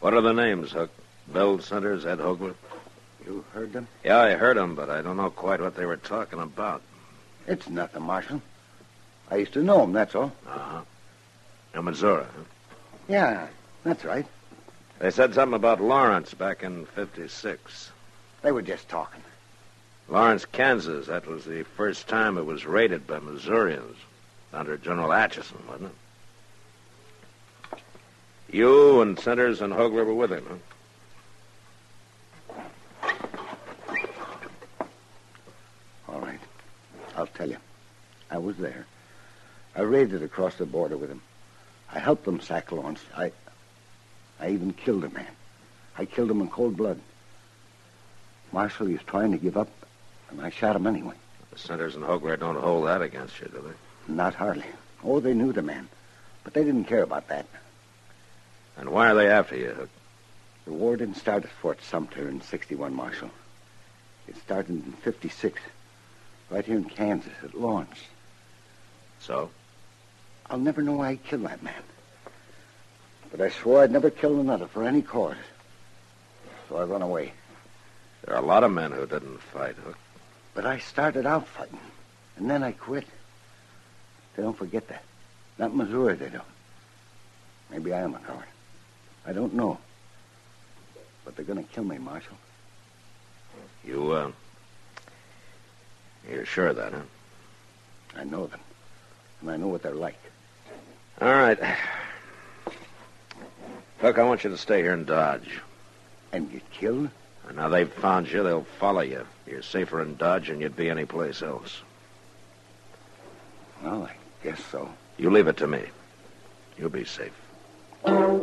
What are the names, Hook? Bill Centers, Ed Hogler? You heard them? Yeah, I heard them, but I don't know quite what they were talking about. It's nothing, Marshal. I used to know them, that's all. Uh-huh. In Missouri, huh? Yeah, that's right. They said something about Lawrence back in 56. They were just talking. Lawrence, Kansas. That was the first time it was raided by Missourians. Under General Atchison, wasn't it? You and Centers and Hogler were with him, huh? All right. I'll tell you. I was there. I raided across the border with him. I helped them sack Lawrence. I even killed a man. I killed him in cold blood. Marshal, he was trying to give up, and I shot him anyway. The Centers and Hogler don't hold that against you, do they? Not hardly. Oh, they knew the man. But they didn't care about that. And why are they after you, Hook? The war didn't start at Fort Sumter in 61, Marshal. It started in 56, right here in Kansas at Lawrence. So? I'll never know why I killed that man. But I swore I'd never kill another for any cause. So I run away. There are a lot of men who didn't fight, Hook. But I started out fighting, and then I quit. They don't forget that. Not in Missouri, they don't. Maybe I am a coward. I don't know. But they're going to kill me, Marshal. You're sure of that, huh? I know them. And I know what they're like. All right. Hook, I want you to stay here in Dodge. And get killed? And now they've found you, they'll follow you. You're safer in Dodge than you'd be anyplace else. Well, I guess so. You leave it to me. You'll be safe.